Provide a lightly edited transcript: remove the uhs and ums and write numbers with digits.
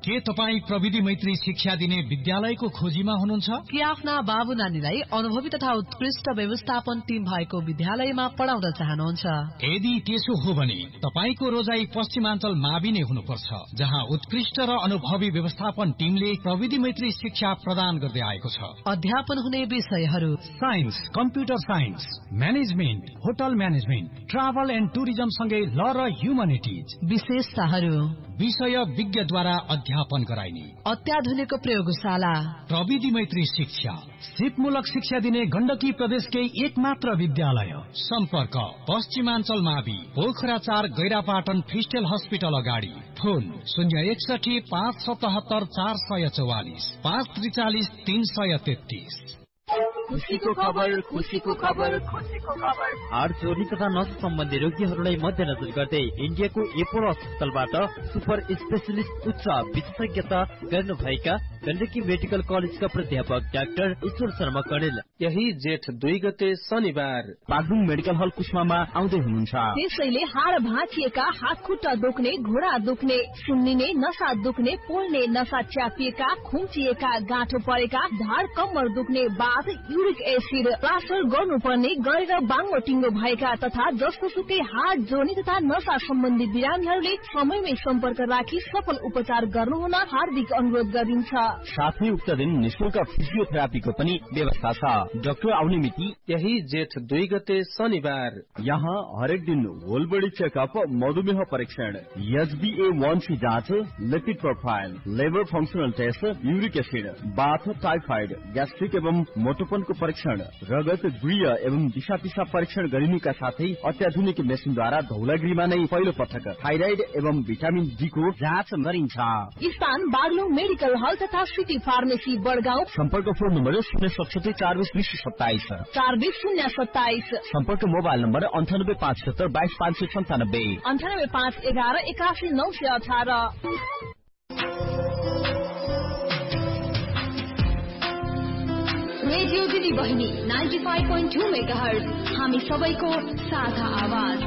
के तपाई प्रविधि मैत्री शिक्षा दिने विद्यालयको खोजीमा हुनुहुन्छ? कि आफ्ना बाबु नानीलाई अनुभवी तथा उत्कृष्ट व्यवस्थापन टिम भएको विद्यालयमा पढाउन चाहनुहुन्छ? यदि त्यसो हो भने तपाईको रोजाई पश्चिमाञ्चल मावि नै हुनुपर्छ, जहाँ उत्कृष्ट र अनुभवी व्यवस्थापन टिमले प्रविधि मैत्री शिक्षा प्रदान गर्दै आएको छ। अध्यापन हुने विषयहरू science, computer science, management, hotel management, travel and tourism सँगै ल र ह्युमनिटिज। विशेषताहरू विषय विज्ञद्वारा अध्यापन गराइने अत्याधुनिक प्रयोगशाला, प्रविधि मैत्री शिक्षा, सिपमूलक शिक्षा दिने गण्डकी प्रदेशकै एकमात्र विद्यालय। सम्पर्क पश्चिमाञ्चल मावि, पोखरा 4, गैरापाटन फिस्टेल हस्पिटल अगाडि। फोन 061 577 444 543 333। खुशीको खबर, खुशीको खबर, खुशीको खबर। हाड चोरी तथा नस सम्बन्धी रोगीहरूलाई मध्यनजर गर्दै इन्डियाको एपोलो अस्पतालबाट सुपर स्पेशलिस्ट उच्च विशेषज्ञता गर्नुभएका गण्डकी मेडिकल कलेजका प्राध्यापक डाक्टर ईश्वर शर्मा कणेल यही जेठ 2 गते शनिबार बागलुङ मेडिकल हल कुस्मामा आउँदै हुनुहुन्छ। त्यसैले हाड भाँचिएका, हात खुट्टा दुख्ने, घुँडा दुख्ने, सुन्निने, नसा दुख्ने, पोल्ने, नसा च्यापिएका, खुम्चिएका, गाँठो परेका, ढाड कम्मर दुख्ने, बाथ, युरिक एसिड, प्लास्टर गर्नुपर्ने, गरेर बाङ्गो टिङ्गो भएका तथा जस्तो सुकै हाड जोर्नी तथा नसा सम्बन्धी बिरामीहरूले समयमै सम्पर्क राखी सफल उपचार गर्नुहुन हार्दिक अनुरोध गरिन्छ। साथै उक्त दिन निशुल्क फिजियोथेरापीको पनि व्यवस्था छ। डाक्टर आउने मिति यही जेठ 2 गते शनिबार। यहाँ हरेक दिन होल बडी चेकअप, मधुमेह परीक्षण, HbA1c जाँच, lipid profile, liver functional test, uric acid, बाथ, टाइफाइड, ग्यास्ट्रिक एवं मोटोपनको परीक्षण, रगत, गुह्य एवं दिशा पिसाब परीक्षण गरिनुका साथै अत्याधुनिक मेसिनद्वारा धौलागिरीमा नै पहिलो पटक थाइराइड एवं भिटामिन डी को जाँच गरिन्छ। स्थान बागलुङ मेडिकल हल तथा सिटी फार्मेसी बडगाउँ। सम्पर्क फोन नम्बर 067 420 2027 420 027। सम्पर्क मोबाइल नम्बर 98 577 22 597 98 511 81 918। रेडियो दिदी बहिनी 95.2 मेगाहर्ज, हामी सबैको साझा आवाज।